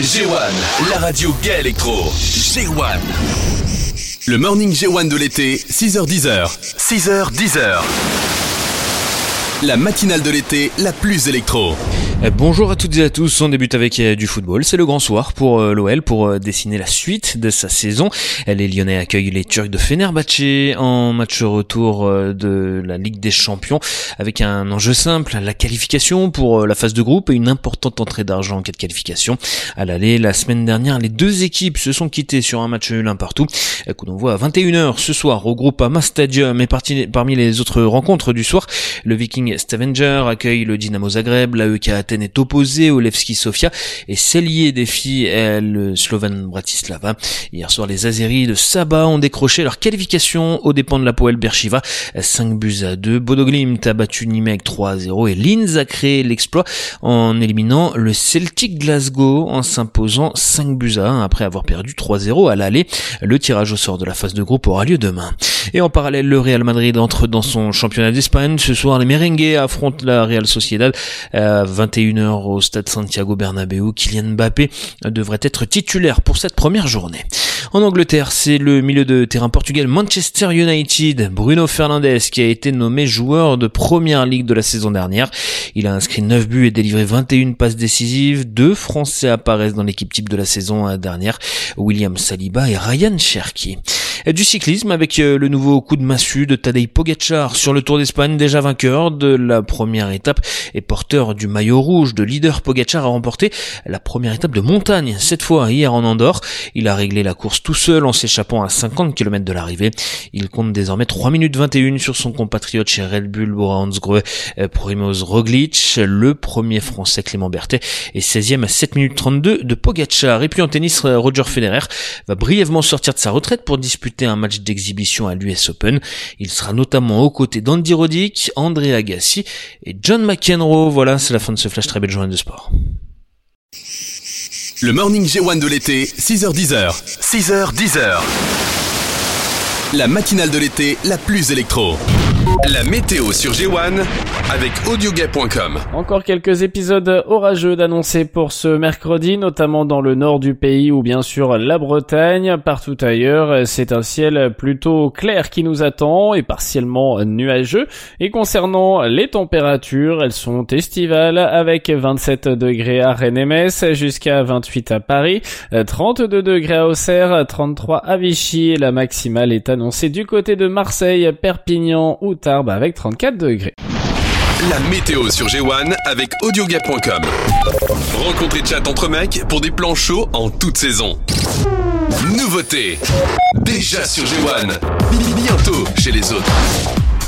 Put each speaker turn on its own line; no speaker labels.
G1, la radio gay électro. G1. Le morning G1 de l'été, 6h-10h. 6h-10h. La matinale de l'été, la plus électro.
Bonjour à toutes et à tous, on débute avec du football, c'est le grand soir pour l'OL pour dessiner la suite de sa saison. Les Lyonnais accueillent les Turcs de Fenerbahçe en match retour de la Ligue des Champions avec un enjeu simple, la qualification pour la phase de groupe et une importante entrée d'argent en cas de qualification. À l'aller, la semaine dernière, les deux équipes se sont quittées sur un match nul un partout. Coup d'envoi à 21h ce soir au Groupama Stadium et parmi les autres rencontres du soir, le Viking Stavanger accueille le Dynamo Zagreb, l'AEK Athènes est opposé au Levski Sofia et Celje défie le Slovan Bratislava. Hier soir, les Azeris de Saba ont décroché leur qualification aux dépens de l'Hapoel Beersheva, 5-2. Bodo Glimt a battu Nîmes 3-0 et Linz a créé l'exploit en éliminant le Celtic Glasgow en s'imposant 5-1 après avoir perdu 3-0 à l'aller. Le tirage au sort de la phase de groupe aura lieu demain. Et en parallèle, le Real Madrid entre dans son championnat d'Espagne. Ce soir, les merengues affrontent la Real Sociedad à 21h au stade Santiago Bernabéu. Kylian Mbappé devrait être titulaire pour cette première journée. En Angleterre, c'est le milieu de terrain portugais Manchester United, Bruno Fernandes, qui a été nommé joueur de première ligue de la saison dernière. Il a inscrit 9 buts et délivré 21 passes décisives. 2 Français apparaissent dans l'équipe type de la saison dernière, William Saliba et Ryan Cherki. Du cyclisme avec le nouveau coup de massue de Tadej Pogačar sur le Tour d'Espagne, déjà vainqueur de la première étape et porteur du maillot rouge de leader. Pogačar a remporté la première étape de montagne, cette fois hier en Andorre. Il a réglé la course tout seul en s'échappant à 50 km de l'arrivée. Il compte désormais 3 minutes 21 sur son compatriote chez Red Bull Bora-Hansgrohe, Primož Roglič, le premier français Clément Berthet est 16e à 7 minutes 32 de Pogačar. Et puis en tennis, Roger Federer va brièvement sortir de sa retraite pour disputer un match d'exhibition à l'US Open. Il sera notamment aux côtés d'Andy Roddick, André Agassi et John McEnroe. Voilà, c'est la fin de ce flash. Très belle journée de sport.
Le morning G1 de l'été, 6h-10h. 6h-10h. La matinale de l'été, la plus électro. La météo sur G1 avec audiogay.com.
Encore quelques épisodes orageux d'annoncer pour ce mercredi, notamment dans le nord du pays ou bien sûr la Bretagne. Partout ailleurs, c'est un ciel plutôt clair qui nous attend et partiellement nuageux. Et concernant les températures, elles sont estivales avec 27 degrés à Rennes et Metz, jusqu'à 28 à Paris, 32 degrés à Auxerre, 33 à Vichy et la maximale est annoncée du côté de Marseille, Perpignan ou Tarbes avec 34 degrés.
La météo sur G1 avec audiogay.com. Rencontre et chat entre mecs pour des plans chauds en toute saison. Nouveauté. Déjà sur G1. Bientôt chez les autres.